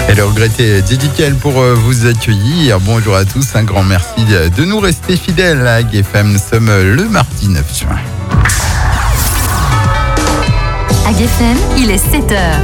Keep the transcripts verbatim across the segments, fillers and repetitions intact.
Et le regretté Didi Kell pour vous accueillir. Bonjour à tous, un grand merci de nous rester fidèles à A G F M. Nous sommes le mardi neuf juin. A G F M, il est sept heures.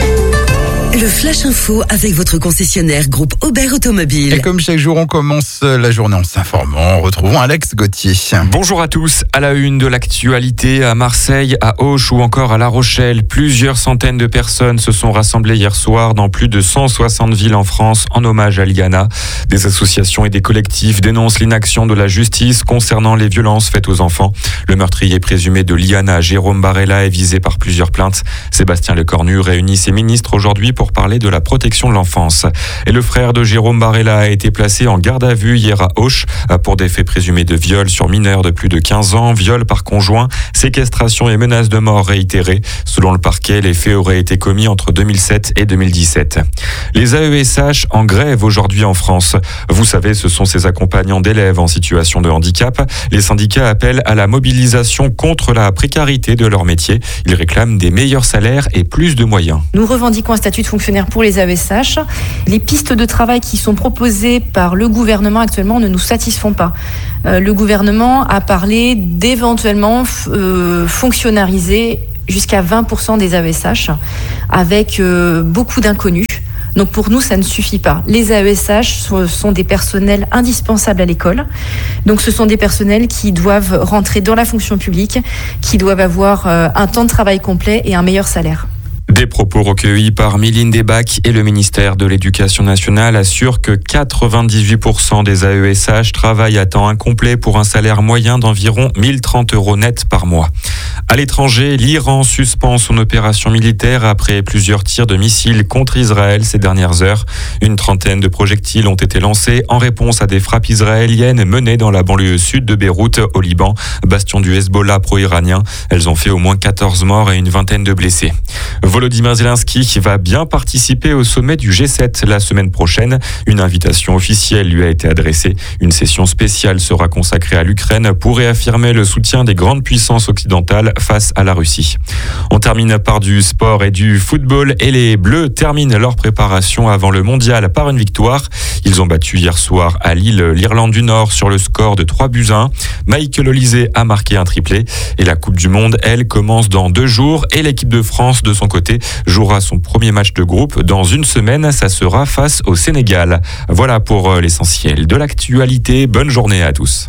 Le Flash Info avec votre concessionnaire groupe Aubert Automobile. Et comme chaque jour, on commence la journée en s'informant. Retrouvons Alex Gauthier. Bonjour à tous. À la une de l'actualité, à Marseille, à Auch ou encore à La Rochelle, plusieurs centaines de personnes se sont rassemblées hier soir dans plus de cent soixante villes en France en hommage à Liana. Des associations et des collectifs dénoncent l'inaction de la justice concernant les violences faites aux enfants. Le meurtrier présumé de Liana, Jérôme Barella, est visé par plusieurs plaintes. Sébastien Lecornu réunit ses ministres aujourd'hui pour pour parler de la protection de l'enfance. Et le frère de Jérôme Barella a été placé en garde à vue hier à Auch pour des faits présumés de viol sur mineurs de plus de quinze ans, viol par conjoint, séquestration et menaces de mort réitérées. Selon le parquet, les faits auraient été commis entre deux mille sept et deux mille dix-sept. Les A E S H en grève aujourd'hui en France. Vous savez, ce sont ces accompagnants d'élèves en situation de handicap. Les syndicats appellent à la mobilisation contre la précarité de leur métier. Ils réclament des meilleurs salaires et plus de moyens. Nous revendiquons un statut de fonctionnaires pour les A E S H. Les pistes de travail qui sont proposées par le gouvernement actuellement ne nous satisfont pas. Euh, le gouvernement a parlé d'éventuellement euh, fonctionnariser jusqu'à vingt pour cent des A E S H avec euh, beaucoup d'inconnus. Donc pour nous, ça ne suffit pas. Les A E S H sont des personnels indispensables à l'école. Donc ce sont des personnels qui doivent rentrer dans la fonction publique, qui doivent avoir euh, un temps de travail complet et un meilleur salaire. Des propos recueillis par Mylène Debac et le ministère de l'Éducation nationale assurent que quatre-vingt-dix-huit pour cent des A E S H travaillent à temps incomplet pour un salaire moyen d'environ mille trente euros net par mois. À l'étranger, l'Iran suspend son opération militaire après plusieurs tirs de missiles contre Israël ces dernières heures. Une trentaine de projectiles ont été lancés en réponse à des frappes israéliennes menées dans la banlieue sud de Beyrouth, au Liban, bastion du Hezbollah pro-iranien. Elles ont fait au moins quatorze morts et une vingtaine de blessés. Volodymyr Zelensky va bien participer au sommet du G sept la semaine prochaine. Une invitation officielle lui a été adressée. Une session spéciale sera consacrée à l'Ukraine pour réaffirmer le soutien des grandes puissances occidentales face à la Russie. On termine par du sport et du football et les Bleus terminent leur préparation avant le mondial par une victoire. Ils ont battu hier soir à Lille l'Irlande du Nord sur le score de trois buts à un. Michael Olise a marqué un triplé et la Coupe du Monde, elle, commence dans deux jours et l'équipe de France, de son côté, jouera son premier match de groupe dans une semaine. Ça sera face au Sénégal. Voilà pour l'essentiel de l'actualité. Bonne journée à tous.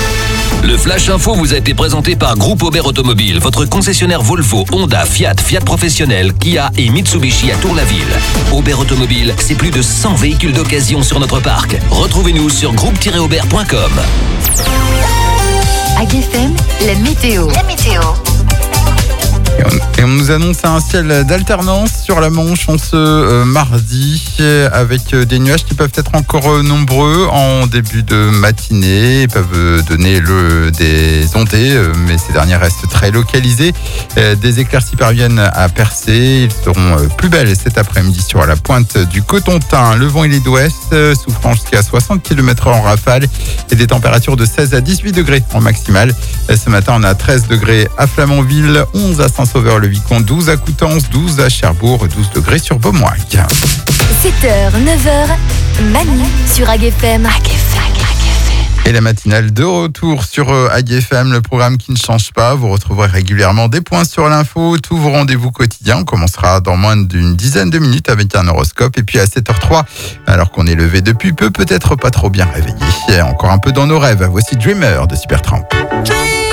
Le Flash Info vous a été présenté par Groupe Aubert Automobile, votre concessionnaire Volvo, Honda, Fiat, Fiat Professionnel, Kia et Mitsubishi à Tour-la-Ville. Aubert Automobile, c'est plus de cent véhicules d'occasion sur notre parc. Retrouvez-nous sur groupe tiret aubert point com. A G F M, la météo. La météo. Et on nous annonce un ciel d'alternance sur la Manche en ce euh, mardi avec des nuages qui peuvent être encore nombreux en début de matinée. Ils peuvent donner le, des ondées, mais ces dernières restent très localisées. Euh, des éclaircies parviennent à percer. Ils seront plus belles cet après-midi sur la pointe du Cotentin. Le vent il est d'ouest, soufflant jusqu'à soixante kilomètres heure en rafale et des températures de seize à dix-huit degrés en maximale. Ce matin, on a treize degrés à Flamanville, onze à Saint-Sauveur-le-Vicomte, douze à Coutances, douze à Cherbourg, douze degrés sur Beaumois. sept heures, neuf heures, Manu sur A G F M. A G F M. Et la matinale de retour sur A G F M, le programme qui ne change pas. Vous retrouverez régulièrement des points sur l'info, tous vos rendez-vous quotidiens. On commencera dans moins d'une dizaine de minutes avec un horoscope. Et puis à sept heures trois, alors qu'on est levé depuis peu, peut-être pas trop bien réveillé. Encore un peu dans nos rêves. Voici Dreamer de Supertramp.